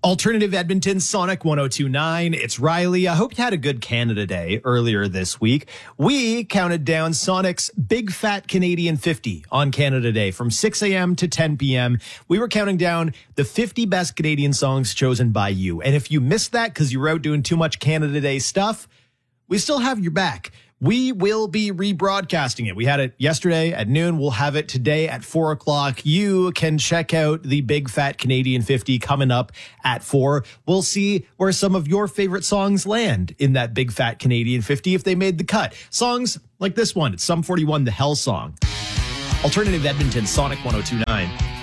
Alternative Edmonton, Sonic 102.9. It's Riley. I hope you had a good Canada Day earlier this week. We counted down Sonic's Big Fat Canadian 50 on Canada Day from 6 a.m. to 10 p.m. We were counting down the 50 best Canadian songs chosen by you. And if you missed that because you were out doing too much Canada Day stuff, we still have your back. We will be rebroadcasting it. We had it yesterday at noon. We'll have it today at 4 o'clock. You can check out the Big Fat Canadian 50 coming up at 4. We'll see where some of your favorite songs land in that Big Fat Canadian 50 if they made the cut. Songs like this one. It's Sum 41, the Hell Song. Alternative Edmonton, Sonic 102.9.